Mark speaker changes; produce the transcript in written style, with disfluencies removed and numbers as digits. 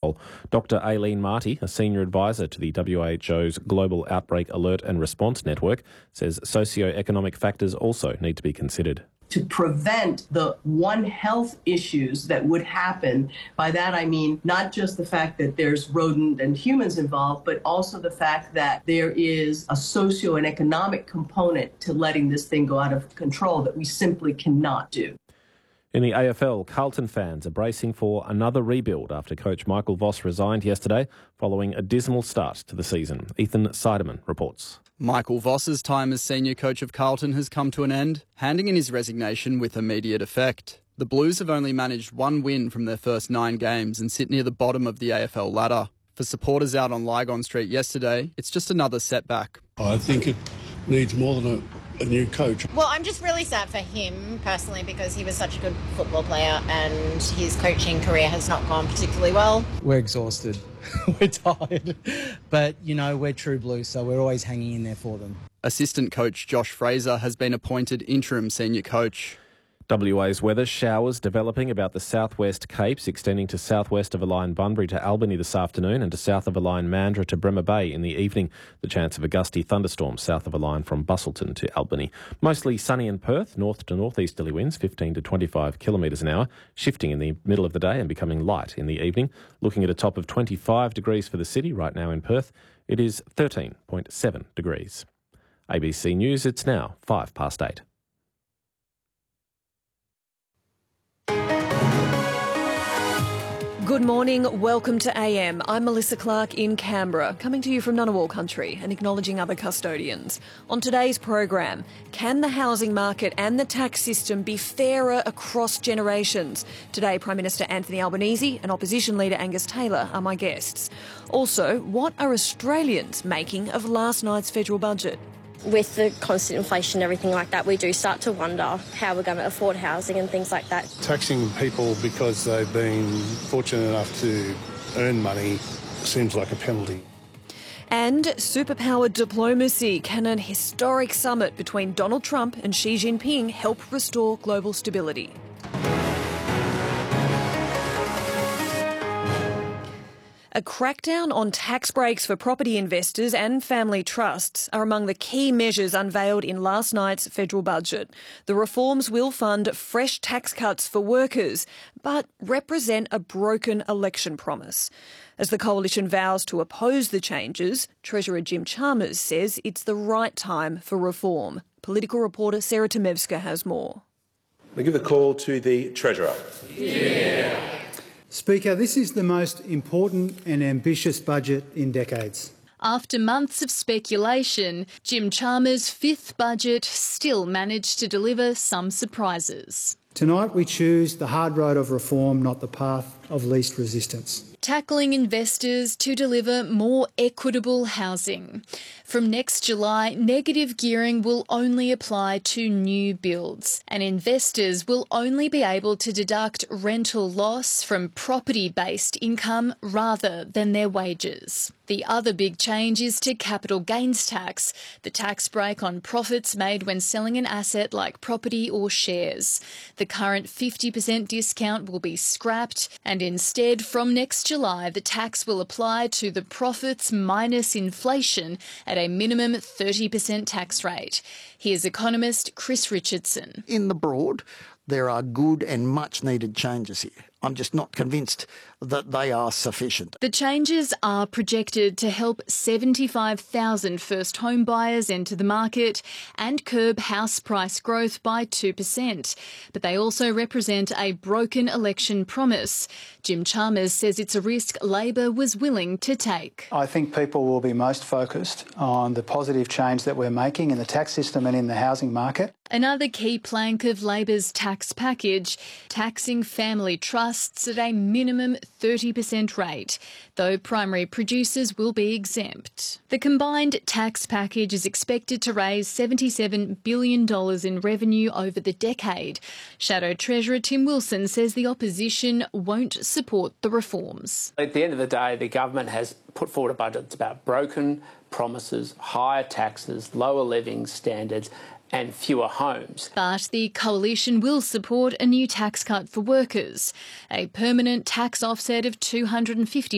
Speaker 1: While Dr Aileen Marty, a senior advisor to the WHO's Global Outbreak Alert and Response Network, says socio-economic factors also need to be considered.
Speaker 2: To prevent the One Health issues that would happen. By that I mean not just the fact that there's rodent and humans involved, but also the fact that there is a socio and economic component to letting this thing go out of control that we simply cannot do.
Speaker 1: In the AFL, Carlton fans are bracing for another rebuild after coach Michael Voss resigned yesterday following a dismal start to the season. Ethan Seidemann reports.
Speaker 3: Michael Voss's time as senior coach of Carlton has come to an end, handing in his resignation with immediate effect. The Blues have only managed one win from their first 9 games and sit near the bottom of the AFL ladder. For supporters out on Lygon Street yesterday, it's just another setback.
Speaker 4: I think it needs more than a new coach.
Speaker 5: Well, I'm just really sad for him personally because he was such a good football player and his coaching career has not gone particularly well.
Speaker 6: We're exhausted. We're tired. But, you know, we're true Blues, so we're always hanging in there for them.
Speaker 3: Assistant coach Josh Fraser has been appointed interim senior coach.
Speaker 1: WA's weather: showers developing about the southwest Capes, extending to southwest of a line Bunbury to Albany this afternoon and to south of a line Mandurah to Bremer Bay in the evening. The chance of a gusty thunderstorm south of a line from Busselton to Albany. Mostly sunny in Perth, north to northeasterly winds 15 to 25 kilometres an hour, shifting in the middle of the day and becoming light in the evening. Looking at a top of 25 degrees for the city right now in Perth. It is 13.7 degrees. ABC News, it's now 8:05.
Speaker 7: Good morning, welcome to AM. I'm Melissa Clark in Canberra, coming to you from Ngunnawal country and acknowledging other custodians. On today's program, can the housing market and the tax system be fairer across generations? Today, Prime Minister Anthony Albanese and Opposition Leader Angus Taylor are my guests. Also, what are Australians making of last night's federal budget?
Speaker 8: With the constant inflation and everything like that, we do start to wonder how we're going to afford housing and things like that.
Speaker 4: Taxing people because they've been fortunate enough to earn money seems like a penalty.
Speaker 7: And superpower diplomacy. Can an historic summit between Donald Trump and Xi Jinping help restore global stability? A crackdown on tax breaks for property investors and family trusts are among the key measures unveiled in last night's federal budget. The reforms will fund fresh tax cuts for workers, but represent a broken election promise. As the coalition vows to oppose the changes, Treasurer Jim Chalmers says it's the right time for reform. Political reporter Sarah Temevska has more.
Speaker 9: I give the call to the Treasurer.
Speaker 10: Yeah. Speaker, this is the most important and ambitious budget in decades.
Speaker 11: After months of speculation, Jim Chalmers' fifth budget still managed to deliver some surprises.
Speaker 10: Tonight we choose the hard road of reform, not the path of least resistance.
Speaker 11: Tackling investors to deliver more equitable housing. From next July, negative gearing will only apply to new builds, and investors will only be able to deduct rental loss from property-based income rather than their wages. The other big change is to capital gains tax, the tax break on profits made when selling an asset like property or shares. The current 50% discount will be scrapped, and instead, from next July, the tax will apply to the profits minus inflation at a minimum 30% tax rate. Here's economist Chris Richardson.
Speaker 12: In the broad, there are good and much needed changes here. I'm just not convinced that they are sufficient.
Speaker 11: The changes are projected to help 75,000 first home buyers enter the market and curb house price growth by 2%. But they also represent a broken election promise. Jim Chalmers says it's a risk Labor was willing to take.
Speaker 10: I think people will be most focused on the positive change that we're making in the tax system and in the housing market.
Speaker 11: Another key plank of Labor's tax package, taxing family trusts at a minimum 30% rate, though primary producers will be exempt. The combined tax package is expected to raise $77 billion in revenue over the decade. Shadow Treasurer Tim Wilson says the opposition won't support the reforms.
Speaker 13: At the end of the day, the government has put forward a budget that's about broken promises, higher taxes, lower living standards, and fewer homes.
Speaker 11: But the coalition will support a new tax cut for workers, a permanent tax offset of $250